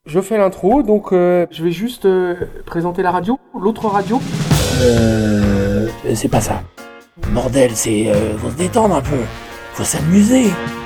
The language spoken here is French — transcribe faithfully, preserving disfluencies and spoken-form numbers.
Je fais l'intro, donc euh, je vais juste euh, présenter la radio, l'autre radio. Euh... C'est pas ça. Bordel, c'est... Euh, faut se détendre un peu. Faut s'amuser.